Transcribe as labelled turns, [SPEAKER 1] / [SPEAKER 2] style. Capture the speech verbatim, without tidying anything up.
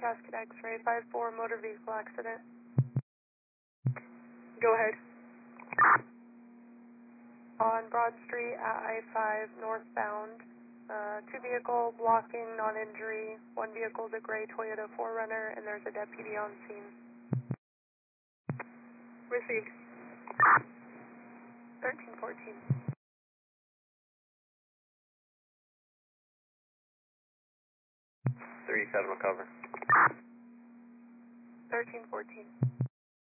[SPEAKER 1] Cascade X-ray, five four motor vehicle accident. Go ahead. On Broad Street at I five northbound, uh, two vehicle blocking, non-injury. One vehicle is a gray Toyota four runner, and there's a deputy on scene. Received. thirteen fourteen.
[SPEAKER 2] thirty-seven will cover.
[SPEAKER 1] thirteen fourteen.